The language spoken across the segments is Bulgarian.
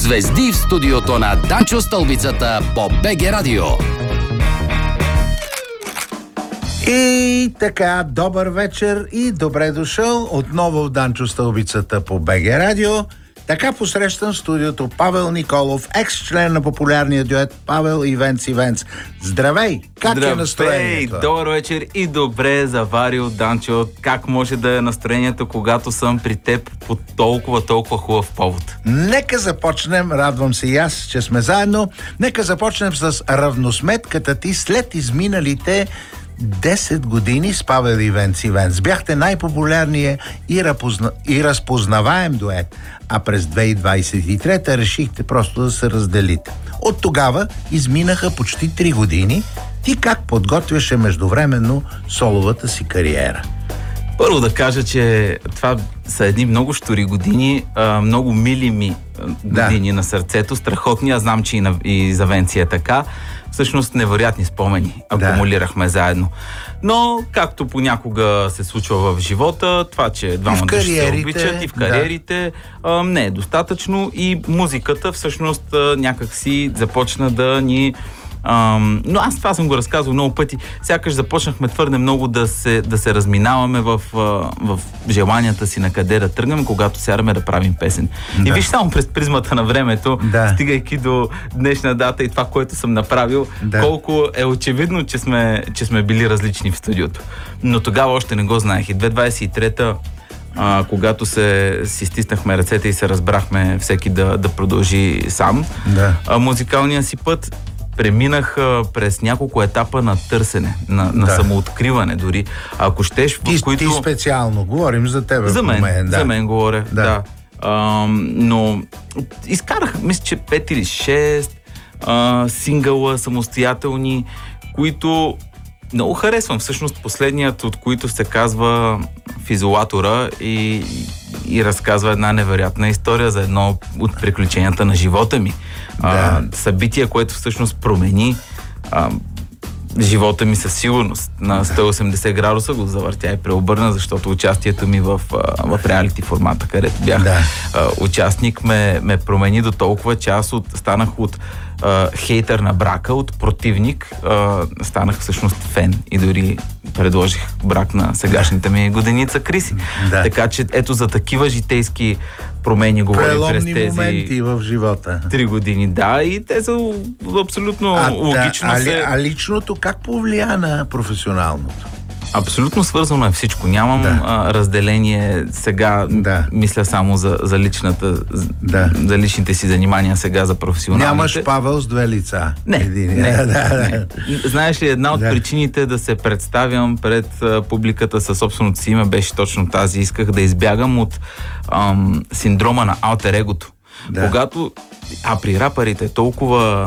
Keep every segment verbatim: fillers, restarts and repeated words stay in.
Звезди в студиото на Данчо Стълбицата по БГ Радио. И така, добър вечер и добре дошъл отново в Данчо Стълбицата по БГ Радио. Така посрещам в студиото Павел Николов, екс-член на популярния дует Павел и Венц и Венц. Здравей! Как Здравей, е настроението? Добър вечер и добре заварил, Данчо. Как може да е настроението, когато съм при теб по толкова, толкова хубав повод? Нека започнем, радвам се и аз, че сме заедно. Нека започнем с равносметката ти след изминалите десет години с Павел и Венц и Венц. Бяхте най-популярният и, разпозна... и разпознаваем дует, а през две хиляди двадесет и трета решихте просто да се разделите. От тогава изминаха почти три години. Ти как подготвяше междувременно соловата си кариера? Първо да кажа, че това са едни много щури години, много мили ми години да. На сърцето, страхотни. Аз знам, че и, на... и за Венци е така. Всъщност невероятни спомени акумулирахме да. заедно. Но, както понякога се случва в живота, това, че двама души се обичат и в кариерите, да. не е достатъчно и музиката всъщност някак си започна да ни... Um, но аз това съм го разказвал много пъти. Сякаш започнахме твърде много да се, да се разминаваме в, в желанията си на къде да тръгнем, когато сядаме да правим песен. Да. И виж само през призмата на времето, да. стигайки до днешна дата и това, което съм направил, да. колко е очевидно, че сме, че сме били различни в студиото. Но тогава още не го знаех. И две хиляди двадесет и трета, а, когато се, си стиснахме ръцете и се разбрахме всеки да, да продължи сам да. а, музикалния си път, преминах а, през няколко етапа на търсене, на, на да. самооткриване дори. Ако щеш, ти, в които... Ти специално, говорим за теб. За мен, момент, да. за мен говоря, да. да. А, но изкарах, мисля, че пет или шест а, сингъла самостоятелни, които много харесвам. Всъщност последният, от които се казва в изолатора и, и разказва една невероятна история за едно от приключенията на живота ми. Да. А, събитие, което всъщност промени а, живота ми със сигурност. На сто и осемдесет градуса го завъртя и преобърна, защото участието ми в, в реалити формата, където бях да. а, участник, ме, ме промени до толкова, че аз от, станах от а, хейтър на брака, от противник, а, станах всъщност фен и дори предложих брак на сегашната ми годеница Криси. Да. Така че ето за такива житейски промени говорим през тези моменти в живота. Три години, да, и те са абсолютно а, логично да, а, се... А личното как повлия на професионалното? Абсолютно свързано е всичко. Нямам да. а, разделение сега, да. мисля само за, за личната, да. за личните си занимания сега, за професионалните. Нямаш Павел с две лица. Не, Един. не, да, не. Знаеш ли, една от да. причините да се представям пред а, публиката със собственото си име беше точно тази. Исках да избягам от ам, синдрома на алтер егото. Да. Когато, а при рапърите е толкова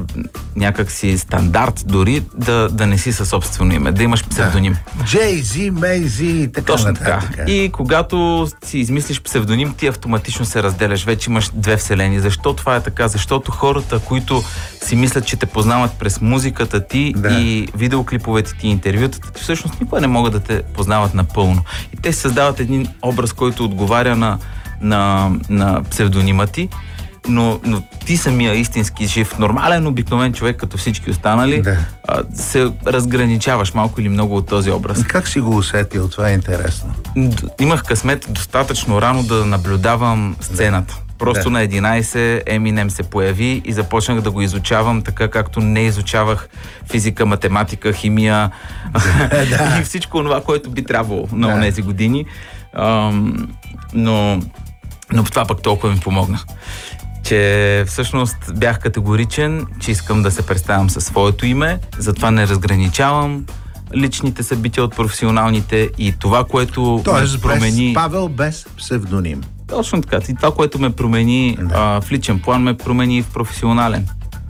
някакси стандарт дори да, да не си със собствено име, да имаш псевдоним. Джей-Зи, Мей-Зи и така точно нататък. Така. И когато си измислиш псевдоним, ти автоматично се разделяш. Вече имаш две вселени. Защо това е така? Защото хората, които си мислят, че те познават през музиката ти да. и видеоклиповете ти, интервютата ти, всъщност никога не могат да те познават напълно. И те създават един образ, който отговаря на на, на псевдонима ти, но, но ти самия истински жив, нормален, обикновен човек, като всички останали, да. а, се разграничаваш малко или много от този образ. Как си го усетил? Това е интересно. Имах късмет достатъчно рано да наблюдавам сцената. Да. Просто да. на единайсет Еминем се появи и започнах да го изучавам така, както не изучавах физика, математика, химия да. и всичко това, което би трябвало на да. тези години. Ам, но Но това пък толкова ми помогна, че всъщност бях категоричен, че искам да се представям със своето име, затова не разграничавам личните събития от професионалните и това, което Тоест, ме промени... Без Павел без псевдоним. Точно така. И това, което ме промени да. а, в личен план, ме промени в професионален.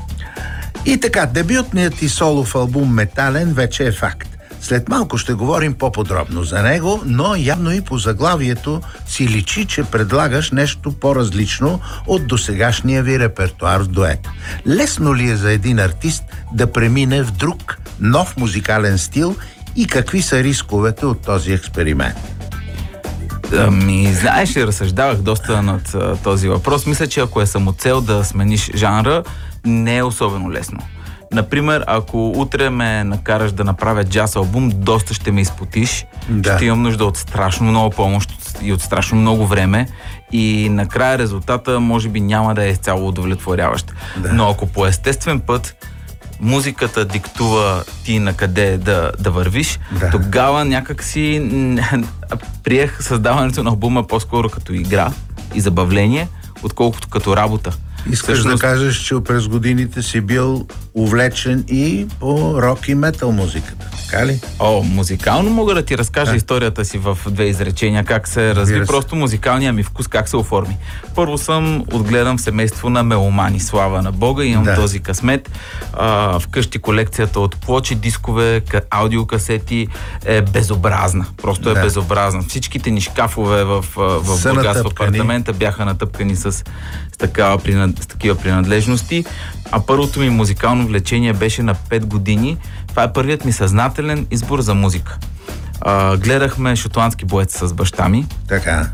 И така, дебютният ти солов албум Метален вече е факт. След малко ще говорим по-подробно за него, но явно и по заглавието си личи, че предлагаш нещо по-различно от досегашния ви репертуар в дует. Лесно ли е за един артист да премине в друг, нов музикален стил и какви са рисковете от този експеримент? Ами, знаеш ли, разсъждавах доста над а, този въпрос. Мисля, че ако е самоцел да смениш жанра, не е особено лесно. Например, ако утре ме накараш да направя джаз албум, доста ще ме изпотиш. Да. Ще имам нужда от страшно много помощ и от страшно много време. И накрая резултата може би няма да е изцяло удовлетворяващ. Да. Но ако по естествен път музиката диктува ти на къде да, да вървиш, Да. тогава някак си приех създаването на албума по-скоро като игра и забавление, отколкото като работа. Искаш Всъщност, да кажеш, че през годините си бил увлечен и по рок и метал музиката, така ли? О, музикално мога да ти разкажа Да. историята си в две изречения, как се разви Разбира се. просто музикалния ми вкус, как се оформи. Първо съм отгледан в семейство на меломани, слава на Бога, имам Да. този късмет. А, вкъщи колекцията от плочи, дискове, ка- аудиокасети е безобразна. Просто е Да. безобразна. Всичките ни шкафове в, в Са Бургас, в натъпкани. апартамента бяха натъпкани с, с, такава, принад- с такива принадлежности. А първото ми музикално влечение беше на пет години. Това е първият ми съзнателен избор за музика. А, гледахме Шотландски боец с баща ми Така.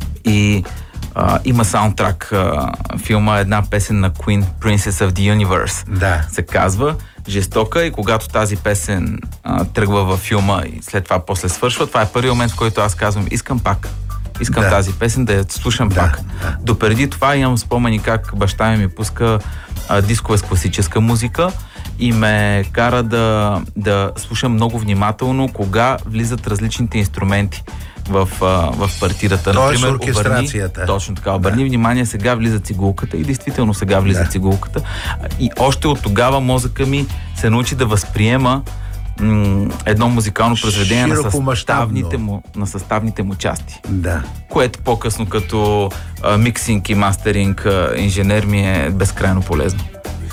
и а, има саундтрак. А, филма е една песен на Queen, Princess of the Universe. Да. Се казва жестока и когато тази песен а, тръгва във филма и след това после свършва, това е първият момент, в който аз казвам, искам пак. Искам Да. тази песен да я слушам Да, пак. да. Допреди това имам спомени как баща ми ми пуска а, дискове с класическа музика и ме кара да, да слушам много внимателно кога влизат различните инструменти в, а, в партидата. Тоест Например, оркестрацията. Обърни, точно така. Обърни внимание, сега влиза цигулката и действително сега влиза Да. цигулката. И още от тогава мозъка ми се научи да възприема м- едно музикално произведение на Широкомащабно. съставните, му, на съставните му части. Да. Което по-късно като а, миксинг и мастеринг а, инженер ми е безкрайно полезно.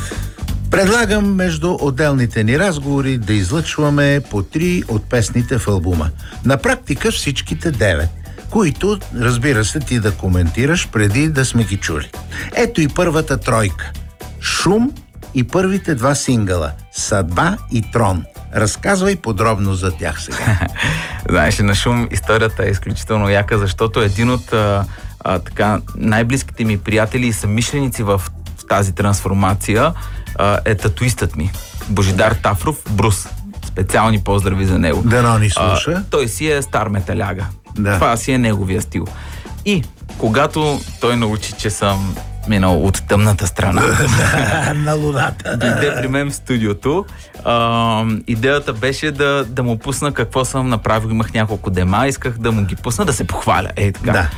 Предлагам между отделните ни разговори да излъчваме по три от песните в албума. На практика всичките девет, които, разбира се, ти да коментираш преди да сме ги чули. Ето и първата тройка. Шум и първите два сингъла Съдба и Трон. Разказвай подробно за тях сега. Знаеш, на Шум историята е изключително яка, защото един от а, а, така, най-близките ми приятели и съмишленици в, в тази трансформация а, е татуистът ми. Божидар Тафров, Брус. Специални поздрави за него. Дано ни слуша. А, той си е стар металяга. Да. Това си е неговия стил. И когато той научи, че съм минал от тъмната страна, На луната. дойде при мен в студиото. А, идеята беше да, да му пусна какво съм направил. Имах няколко дема, исках да му ги пусна, да се похваля. Ей така. Да.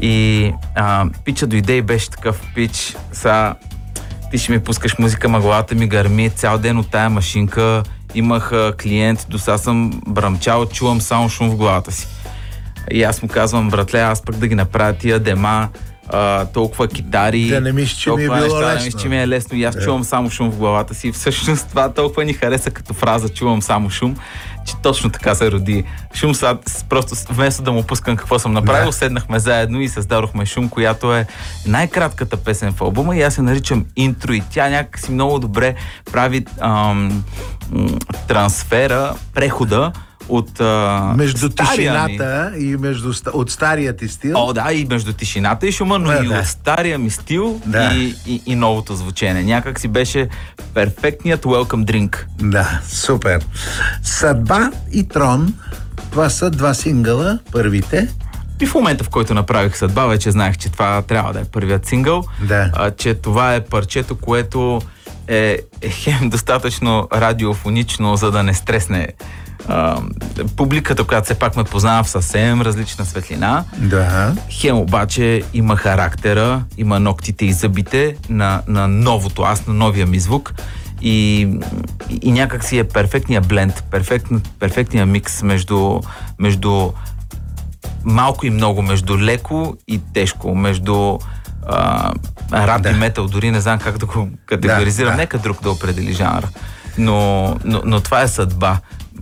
И а, пича дойде и беше такъв пич. Сега ти ще ми пускаш музика, ма главата ми гърми цял ден от тая машинка. Имах а, клиент, до сега съм бръмчал, чувам само шум в главата си. И аз му казвам, братле, аз пък да ги направя тия дема, а, толкова китари, Да не мислиш, че ми е толкова било неща, да лесно. мислиш, че ми е лесно и аз чувам само шум в главата си. Всъщност това толкова ни хареса като фраза, чувам само шум, че точно така се роди. Шум, са, просто вместо да му пускам какво съм направил, Да. седнахме заедно и създадохме Шум, която е най-кратката песен в албума и аз се наричам интро и тя някакси много добре прави ам, м, трансфера, прехода от а, Между стария ми- тишината и между ста- от стария ти стил. О, да, и между тишината и шума, но Да, и да. от стария ми стил Да. и, и, и новото звучене. Някак си беше перфектният welcome drink. Да, супер. Съдба и Трон. Това са два сингъла, първите. И в момента, в който направих Съдба, вече знаех, че това трябва да е първият сингъл. Да. А, че това е парчето, което е, е хем достатъчно радиофонично, за да не стресне а, публиката, която все пак ме познава в съвсем различна светлина. Да. Хем обаче има характера, има ногтите и зъбите на, на новото аз, на новия ми звук и, и някак си е перфектния бленд, перфект, перфектния микс между, между малко и много, между леко и тежко, между а, рап Да. и метал, дори не знам как да го категоризирам, Да, да. нека друг да определи жанра. Но, но, но това е Съдба.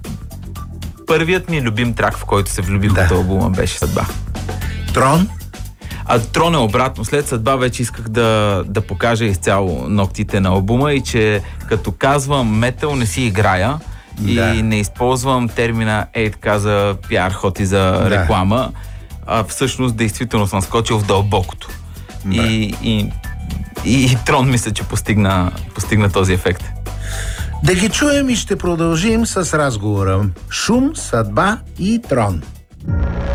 Първият ми любим трак, в който се влюбих Да. от албума, беше Съдба. Трон. А Трон е обратно. След Съдба вече исках да, да покажа изцяло ногтите на албума и че като казвам метал не си играя и Да. не използвам термина ей така за пиар ход и за Да. реклама. а всъщност действително съм скочил в дълбокото. И, и, и, и Трон мисля, че постигна, постигна този ефект. Да ги чуем и ще продължим с разговора. Шум, съдба и Трон.